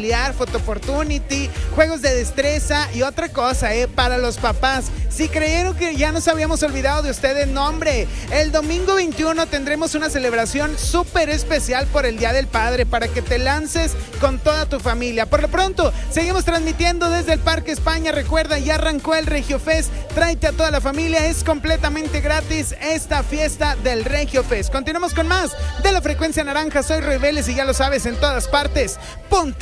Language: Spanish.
familiar, Photo Opportunity, juegos de destreza y otra cosa, para los papás. Si creyeron que ya nos habíamos olvidado de ustedes, no, hombre. El domingo 21 tendremos una celebración súper especial por el Día del Padre para que te lances con toda tu familia. Por lo pronto, seguimos transmitiendo desde el Parque España. Recuerda, ya arrancó el Regio Fest. Tráete a toda la familia, es completamente gratis esta fiesta del Regio Fest. Continuamos con más de la Frecuencia Naranja. Soy Roy Vélez y ya lo sabes, en todas partes, ponte